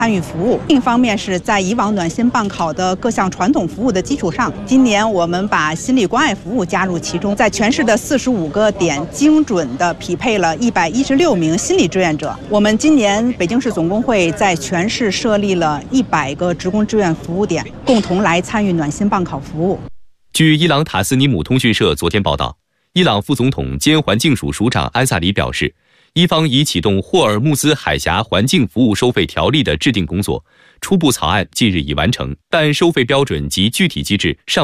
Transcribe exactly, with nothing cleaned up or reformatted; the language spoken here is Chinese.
参与服务。另一方面是在以往暖心办考的各项传统服务的基础上，今年我们把心理关爱服务加入其中，在全市的四十五个点精准地匹配了一百一十六名心理志愿者。我们今年北京市总工会在全市设立了一百个职工志愿服务点，共同来参与暖心办考服务。 据伊朗塔斯尼姆通讯社昨天报道，伊朗副总统兼环境署署长安萨里表示，伊方已启动霍尔木兹海峡环境服务收费条例的制定工作，初步草案近日已完成，但收费标准及具体机制尚